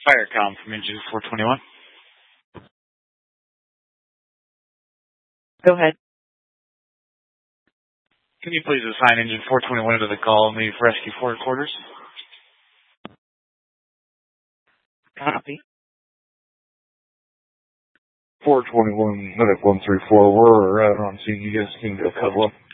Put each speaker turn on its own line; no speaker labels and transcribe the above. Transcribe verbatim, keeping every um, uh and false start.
Firecom from engine four twenty-one.
Go ahead.
Can you please assign engine four twenty-one to the call and leave rescue four quarters?
Copy.
four twenty-one, medic one three four, we're out on scene. You guys can go cuddle up.